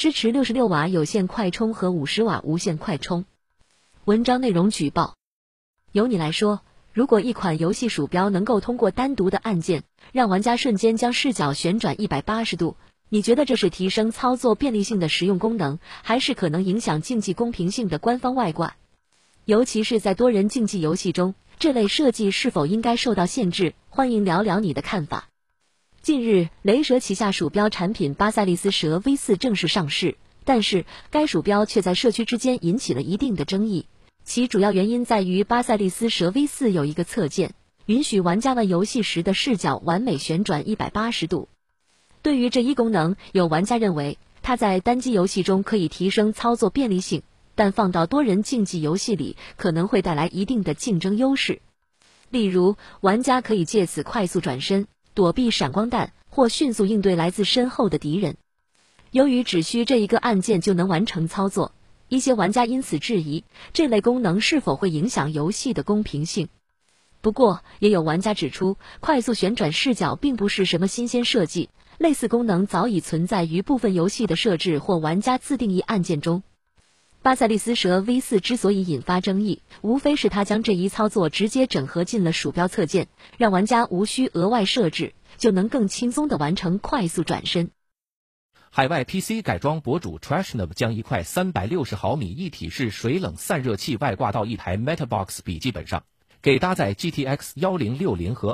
支持66瓦有线快充和50瓦无线快充。文章内容举报。由你来说，如果一款游戏鼠标能够通过单独的按键，让玩家瞬间将视角旋转180度，你觉得这是提升操作便利性的实用功能，还是可能影响竞技公平性的官方外挂？尤其是在多人竞技游戏中，这类设计是否应该受到限制？欢迎聊聊你的看法。近日，雷蛇旗下鼠标产品巴塞利斯蛇 V4 正式上市，但是该鼠标却在社区之间引起了一定的争议。其主要原因在于巴塞利斯蛇 V4 有一个侧键，允许玩家玩游戏时的视角完美旋转180度。对于这一功能，有玩家认为它在单机游戏中可以提升操作便利性，但放到多人竞技游戏里可能会带来一定的竞争优势。例如，玩家可以借此快速转身，躲避闪光弹，或迅速应对来自身后的敌人。由于只需这一个按键就能完成操作，一些玩家因此质疑这类功能是否会影响游戏的公平性。不过，也有玩家指出，快速旋转视角并不是什么新鲜设计，类似功能早已存在于部分游戏的设置或玩家自定义按键中。巴塞利斯蛇 V4 之所以引发争议，无非是它将这一操作直接整合进了鼠标侧键，让玩家无需额外设置，就能更轻松地完成快速转身。 海外 PC 改装博主 Trashnob 将一块360毫米一体式水冷散热器外挂到一台 MetaBox 笔记本上，给搭载 GTX 1060和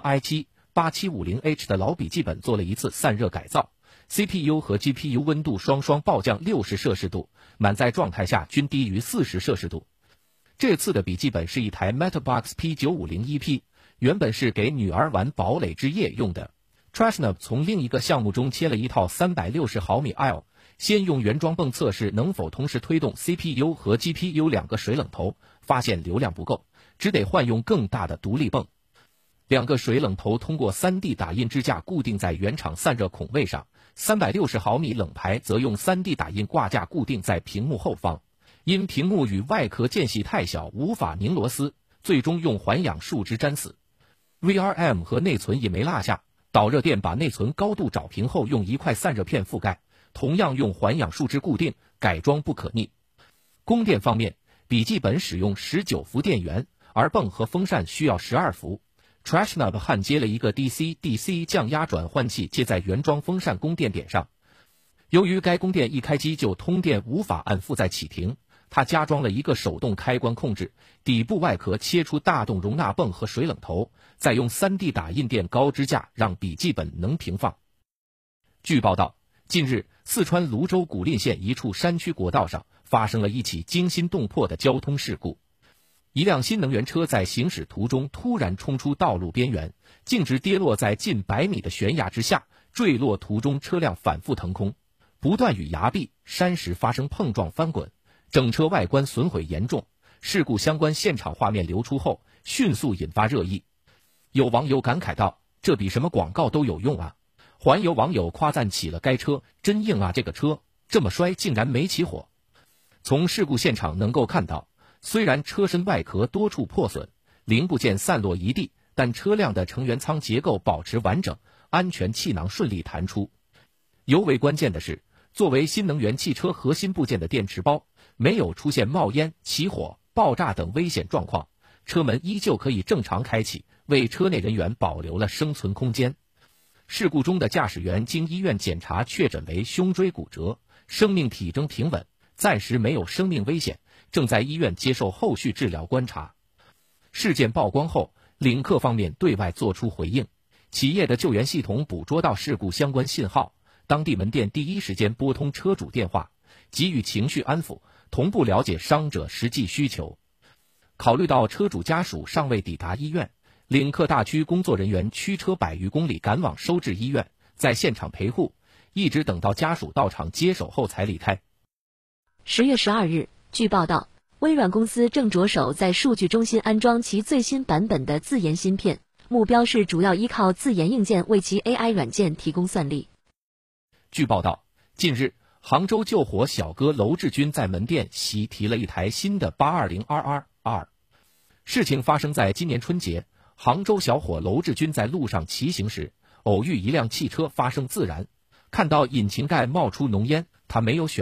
i7-8750H 的老笔记本做了一次散热改造。CPU 和 GPU 温度双双暴降60摄氏度，满载状态下均低于40摄氏度。这次的笔记本是一台 MetaBox P950EP， 原本是给女儿玩堡垒之夜用的。Trashnob 从另一个项目中切了一套360毫米 IO， 先用原装泵测试能否同时推动 CPU 和 GPU 两个水冷头，发现流量不够，只得换用更大的独立泵。两个水冷头通过 3D 打印支架固定在原厂散热孔位上，360毫米冷排则用 3D 打印挂架固定在屏幕后方。因屏幕与外壳间隙太小，无法拧螺丝，最终用环氧树脂粘死。VRM 和内存也没落下，导热垫把内存高度找平后，用一块散热片覆盖，同样用环氧树脂固定，改装不可逆。供电方面，笔记本使用19伏电源，而泵和风扇需要12伏。Trashnob 焊接了一个 DC-DC 降压转换器接在原装风扇供电点上。由于该供电一开机就通电，无法按负载启停，它加装了一个手动开关控制，底部外壳切出大洞容纳泵和水冷头，再用 3D 打印垫高支架让笔记本能平放。据报道，近日四川泸州古蔺县一处山区国道上发生了一起惊心动魄的交通事故。一辆新能源车在行驶途中突然冲出道路边缘，径直跌落在近100米的悬崖之下，坠落途中车辆反复腾空，不断与崖壁、山石发生碰撞翻滚，整车外观损毁严重。事故相关现场画面流出后，迅速引发热议。有网友感慨道：“这比什么广告都有用啊！”还有网友夸赞起了该车：“真硬啊，这个车这么摔竟然没起火。”从事故现场能够看到，虽然车身外壳多处破损，零部件散落一地，但车辆的成员舱结构保持完整，安全气囊顺利弹出。尤为关键的是，作为新能源汽车核心部件的电池包，没有出现冒烟、起火、爆炸等危险状况，车门依旧可以正常开启，为车内人员保留了生存空间。事故中的驾驶员经医院检查确诊为胸椎骨折，生命体征平稳，暂时没有生命危险，正在医院接受后续治疗观察。事件曝光后，领克方面对外作出回应，企业的救援系统捕捉到事故相关信号，当地门店第一时间拨通车主电话，给予情绪安抚，同步了解伤者实际需求。考虑到车主家属尚未抵达医院，领克大区工作人员驱车100余公里赶往收治医院，在现场陪护，一直等到家属到场接手后才离开。 10月12日，据报道，微软公司正着手在数据中心安装其最新版本的自研芯片，目标是主要依靠自研硬件为其 AI 软件提供算力。 据报道，近日杭州救火小哥娄志军在门店喜提了一台新的 820RR2。事情发生在今年春节，杭州小伙娄志军在路上骑行时，偶遇一辆汽车发生自燃，看到引擎盖冒出浓烟，他没有选